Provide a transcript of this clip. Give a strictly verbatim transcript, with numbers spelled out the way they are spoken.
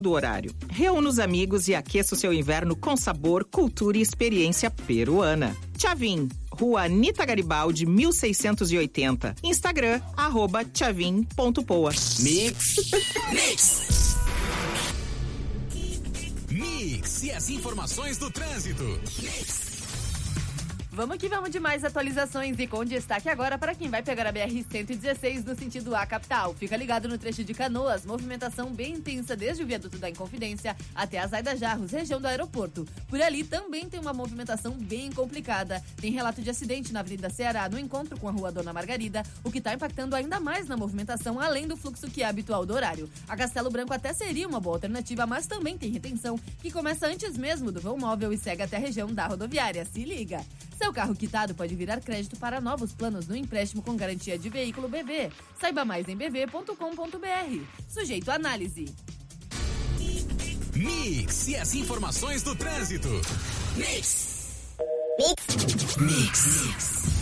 do horário. Reúna os amigos e aqueça o seu inverno com sabor, cultura e experiência peruana. Tchavin, Rua Anita Garibaldi, mil seiscentos e oitenta. Instagram, arroba tchavin ponto poa. Mix. Mix. Mix e as informações do trânsito. Mix. Vamos que vamos de mais atualizações e com destaque agora para quem vai pegar a B R cento e dezesseis no sentido A capital. Fica ligado no trecho de Canoas, movimentação bem intensa desde o viaduto da Inconfidência até a Zaida Jarros, região do aeroporto. Por ali também tem uma movimentação bem complicada. Tem relato de acidente na Avenida Ceará no encontro com a Rua Dona Margarida, o que está impactando ainda mais na movimentação, além do fluxo que é habitual do horário. A Castelo Branco até seria uma boa alternativa, mas também tem retenção que começa antes mesmo do vão móvel e segue até a região da rodoviária. Se liga! Seu carro quitado pode virar crédito para novos planos no empréstimo com garantia de veículo B V. Saiba mais em b v ponto com ponto b r. Sujeito à análise. Mix e as informações do trânsito. Mix. Mix. Mix. Mix.